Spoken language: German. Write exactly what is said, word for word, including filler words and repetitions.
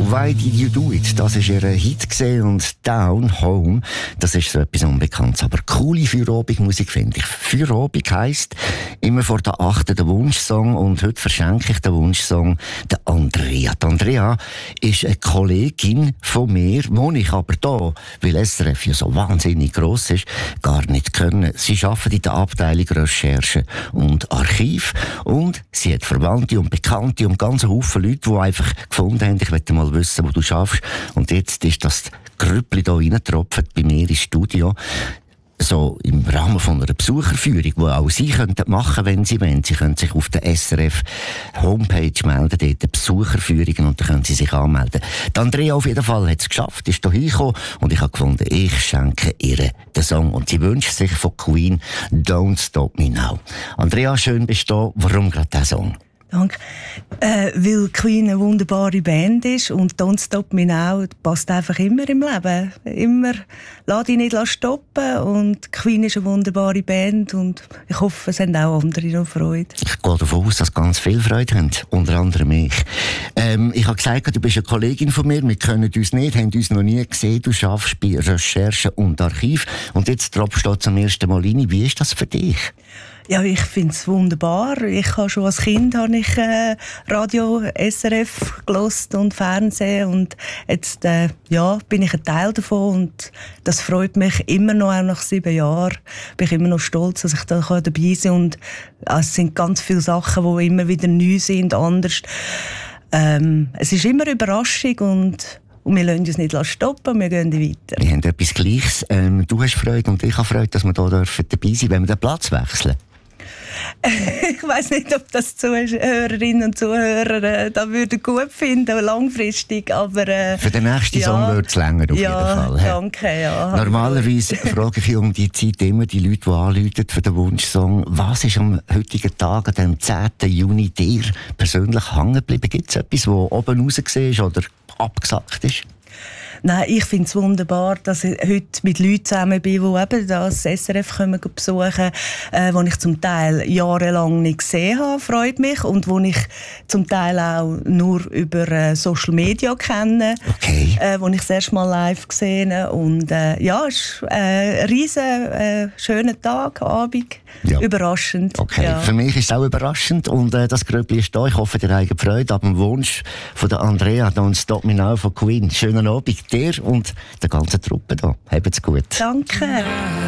Why Did You Do It? Das ist ihr Hit gesehen und Down Home, das ist so etwas Unbekanntes. Aber coole Feierabendmusik finde ich. Feierabend heisst immer vor der achten der Wunschsong und heute verschenke ich den Wunschsong der Andrea. Die Andrea ist eine Kollegin von mir, die ich aber da, weil S R F ja so wahnsinnig gross ist, gar nicht können. Sie arbeitet in der Abteilung Recherche und Archiv und sie hat Verwandte und Bekannte und ganz Haufen Leute, die einfach gefunden haben, ich möchte mal wissen, wo du schaffst. Und jetzt ist das Grüppli da reintropft bei mir ins Studio. So im Rahmen von einer Besucherführung, die auch Sie könnten machen, wenn Sie wollen. Sie können sich auf der S R F Homepage melden, dort Besucherführungen, und dann können Sie sich anmelden. Die Andrea auf jeden Fall hat es geschafft, ist hier hingekommen und ich habe gefunden, ich schenke ihr den Song. Und sie wünscht sich von Queen «Don't Stop Me Now». Andrea, schön bist du da. Warum gerade dieser Song? Danke. Äh, weil Queen eine wunderbare Band ist und «Don't Stop Me Now» passt einfach immer im Leben. Immer «Lass dich nicht stoppen», und Queen ist eine wunderbare Band und ich hoffe, es haben auch andere noch Freude. Ich gehe davon aus, dass ganz viel Freude haben, unter anderem ich. Ähm, ich habe gesagt, du bist eine Kollegin von mir, wir kennen uns nicht, haben uns noch nie gesehen, du arbeitest bei Recherche und Archiv und jetzt tropfst du zum ersten Mal rein. Wie ist das für dich? Ja, ich finde es wunderbar. Ich habe schon als Kind habe ich, äh, Radio S R F gehört und Fernsehen und jetzt äh, ja, bin ich ein Teil davon und das freut mich immer noch, auch nach sieben Jahren. Bin ich immer noch stolz, dass ich da dabei sein kann und äh, es sind ganz viele Sachen, die immer wieder neu sind, anders. Ähm, es ist immer eine Überraschung und Und wir lassen uns nicht stoppen, wir gehen weiter. Wir haben etwas Gleiches. Ähm, du hast Freude und ich habe Freude, dass wir hier dabei sein dürfen, wenn wir den Platz wechseln. Ich weiss nicht, ob das Zuhörerinnen und Zuhörer äh, das würden gut finden, langfristig, aber... Äh, Für den nächsten ja, Song wird es länger, auf ja, jeden Fall. He? Danke, ja. Normalerweise frage ich um die Zeit immer die Leute, die anrufen für den Wunschsong. Was ist am heutigen Tag, an dem zehnten Juni, dir persönlich hängen geblieben? Gibt es etwas, das oben raus ist oder abgesackt ist? Nein, ich finde es wunderbar, dass ich heute mit Leuten zusammen bin, die eben das S R F kommen besuchen, äh, die ich zum Teil jahrelang nicht gesehen habe, freut mich, und die ich zum Teil auch nur über äh, Social Media kenne, okay. äh, die ich das erste Mal live gesehen habe. Und äh, ja, es ist äh, ein riesen äh, schöner Tag, Abend, ja. Überraschend. Okay, ja. Für mich ist es auch überraschend und äh, das Gröbli ist da. Ich hoffe, ihr habt Freude ab dem Wunsch von der Andrea «Don't Stop Me Now» von Queen. Schönen Abend dir und der ganzen Truppe da. Habt's gut. Danke.